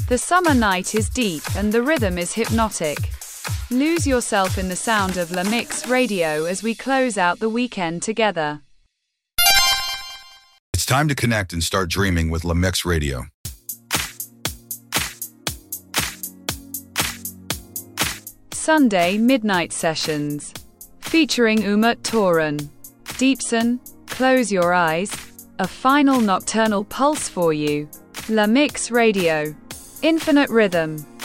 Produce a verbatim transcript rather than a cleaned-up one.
The summer night is deep and the rhythm is hypnotic. Lose yourself in the sound of La Mix Radio as we close out the weekend together. It's time to connect and start dreaming with La Mix Radio. Sunday Midnight Sessions. Featuring Umut Toran. Deepson, Close Your Eyes. A final nocturnal pulse for you. La Mix Radio. Infinite rhythm.